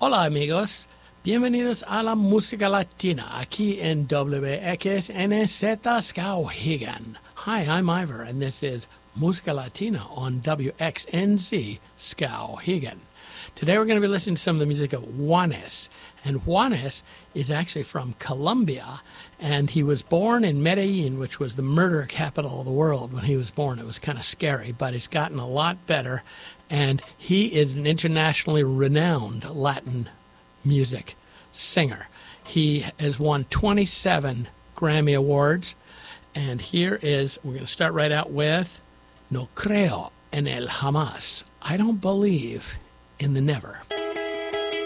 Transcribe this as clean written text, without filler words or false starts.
Hola amigos, bienvenidos a la música latina aquí en WXNZ Skowhegan. Hi, I'm Ivor and this is Música Latina on WXNZ Skowhegan. Today we're going to be listening to some of the music of Juanes. And Juanes is actually from Colombia, and he was born in Medellin, which was the murder capital of the world when he was born. It was kind of scary, but he's gotten a lot better, and he is an internationally renowned Latin music singer. He has won 27 Grammy Awards, and here is, we're going to start right out with No creo en el jamás. I don't believe in the never.